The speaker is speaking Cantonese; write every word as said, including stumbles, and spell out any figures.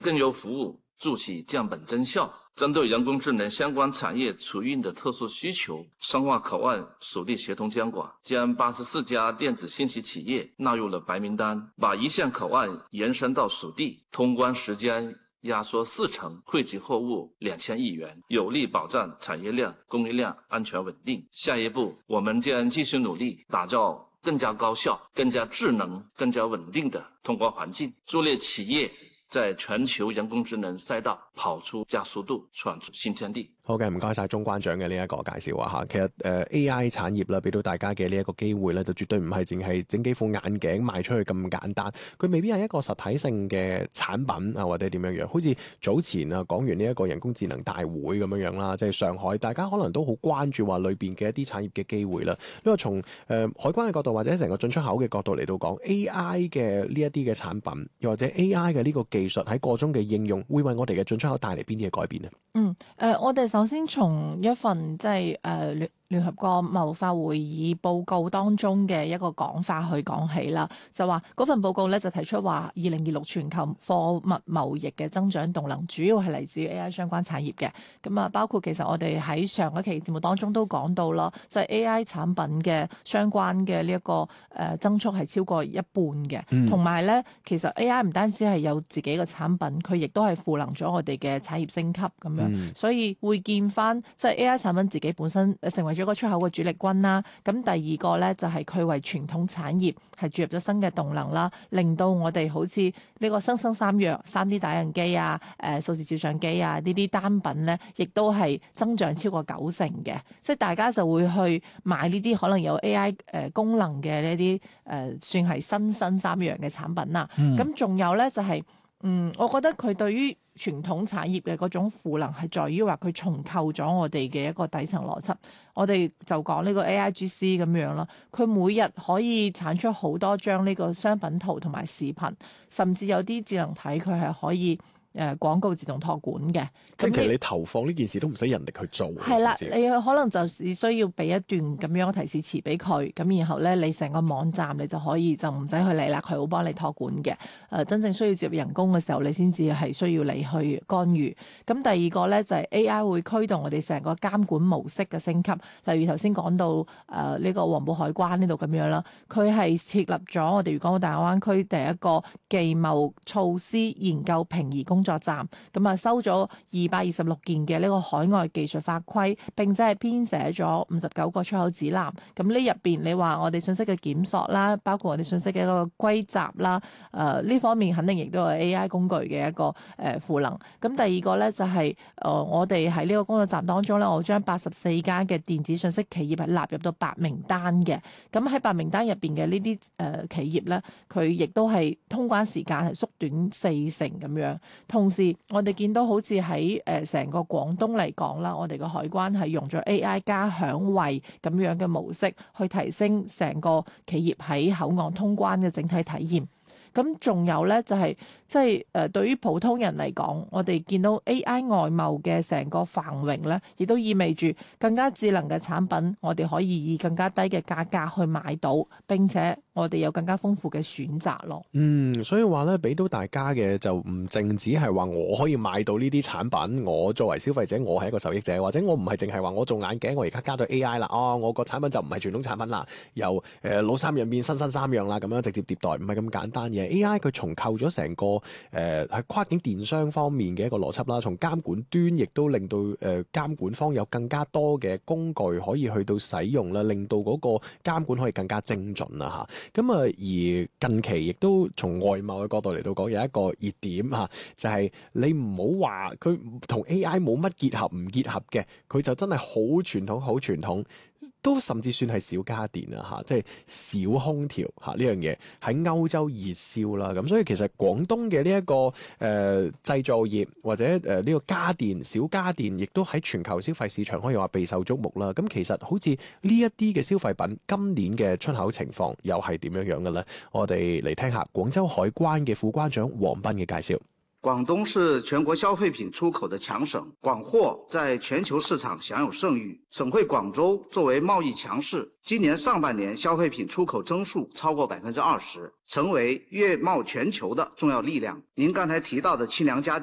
更有服務助其降本增效。針對人工智能相關產業處運的特殊需求，深化口岸屬地協同監管，將八十四家電子信息企業納入了白名單，把一線口岸延伸到屬地，通關時間壓縮四成，惠及貨物兩千億元，有力保障產業鏈、供應鏈安全穩定。下一步，我們將繼續努力，打造更加高效、更加智能、更加穩定的通關環境，助力企業在全球人工智能賽道跑出加速度，闖出新天地。 好嘅，唔該晒鍾關長嘅呢一個介紹啊吓。其實誒、呃、A I 產業啦，俾到大家嘅呢一個機會咧，就絕對唔係淨係整幾副眼鏡賣出去咁簡單。佢未必係一個實體性嘅產品啊，或者點樣樣。好似早前啊講完呢一個人工智能大會咁樣樣啦，即係上海，大家可能都好關注話裏邊嘅一啲產業嘅機會啦。因為從誒、呃、海關嘅角度或者成個進出口嘅角度嚟到講 A I 嘅呢一啲嘅產品，又或者 A I 嘅呢個技術喺個中嘅應用，會為我哋嘅進出口帶嚟邊啲嘅改變呢？ 嗯，誒、呃，我哋首先從一份即係誒聯聯合國貿發會議報告當中嘅一個講法去講起啦，就話嗰份報告咧就提出話，二零二六全球貨物貿易嘅增長動能主要係嚟自於 A I 相關產業嘅。咁啊，包括其實我哋喺上一期節目當中都講到啦，就係、是、A I 產品嘅相關嘅呢一個誒增速係超過一半嘅，同埋咧其實 A I 唔單止係有自己嘅產品，佢亦都係賦能咗我哋嘅產業升級咁樣，嗯、所以會見翻即係 A I 產品自己本身成為咗一個出口嘅主力軍啦。咁第二個咧就係佢為傳統產業係注入咗新嘅動能啦，令到我哋好似呢個新生三樣 三 D 打印機啊、誒數字照相機啊呢啲單品咧，亦都係增長超過九成嘅。即係大家就會去買呢啲可能有 A I 誒功能嘅呢啲誒算係新生三樣嘅產品啦。咁仲、嗯、有咧就係、是、嗯，我覺得佢對於傳統產業嘅嗰種賦能係在於話佢重構咗我哋嘅一個底層邏輯。我哋就講呢個 A I G C 咁樣啦，佢每日可以產出好多張呢個商品圖同埋視頻，甚至有啲智能體佢係可以誒廣告自動託管嘅。 即係其實你投放呢件事都唔使人力去做。係啦， 你可能就只需要俾一段咁樣嘅提示詞俾佢，咁然後咧你成個網站你就可以就唔使去理啦，佢會幫你託管嘅。誒、呃、真正需要接入人工嘅時候，你先至係需要你去干預。咁第二個咧就係、是、A I 會驅動我哋成個監管模式嘅升級。例如頭先講到誒呢、呃這個黃埔海關呢度咁樣啦，佢係設立咗我哋粵港澳大灣區第一個技貿措施研究評議工作站，咁啊收咗二百二十六件嘅呢個海外技術法規，並且係編寫咗五十九個出口指南。咁呢入邊你話我哋信息嘅檢索啦，包括我哋信息嘅一個歸集啦，誒、呃、呢方面肯定亦都係 A I 工具嘅一個誒賦能。咁第二個咧就係、是、誒、呃、我哋喺呢個工作站當中咧，我將八十四間嘅電子信息企業係納入到白名單嘅。咁喺白名單入邊嘅呢啲誒企業咧，佢亦都係通關時間係縮短四成咁樣。同時我哋見到好似喺誒成個廣東嚟講啦，我哋嘅海關係用咗 A I 加響衛咁樣嘅模式去提升成個企業喺口岸通關嘅整體體驗。咁仲有咧就係即係誒對於普通人嚟講，我哋見到 A I 外貿嘅成個繁榮咧，亦都意味住更加智能嘅產品，我哋可以以更加低嘅價格去買到，並且我哋有更加豐富嘅選擇咯。 嗯，所以話咧，俾到大家嘅就唔淨止係話我可以買到呢啲產品，我作為消費者，我係一個受益者，或者我唔係淨係話我做眼鏡，我而家加到 A I 啦，哦，我個產品就唔係傳統產品啦，由誒、呃、老三樣變新新三樣啦，咁樣直接迭代，唔係咁簡單嘅。A I 佢重構咗成個誒喺、呃、跨境電商方面嘅一個邏輯啦，從監管端亦都令到誒、呃、監管方有更加多嘅工具可以去到使用啦，令到嗰個監管可以更加精準啦嚇。咁啊，而近期亦都從外貿嘅角度嚟到講有一個熱點嚇，就係、是、你唔好話佢同 A I 冇乜結合唔結合嘅，佢就真係好傳統好傳統。都甚至算係小家電啊嚇，即係小空調嚇呢樣嘢喺歐洲熱銷啦，咁所以其實廣東嘅呢一個誒、呃、製造業或者誒呢、呃這個家電小家電，亦都喺全球消費市場可以話備受矚目啦。咁其實好似呢一啲嘅消費品，今年嘅出口情況又係點樣樣嘅咧？我哋嚟聽下廣州海關嘅副關長黃斌嘅介紹。 广东是全国消费品出口的强省，广货在全球市场享有盛誉。省会广州作为贸易强市，今年上半年消费品出口增速超过百分之二十，成为粤贸全球的重要力量。您刚才提到的清凉家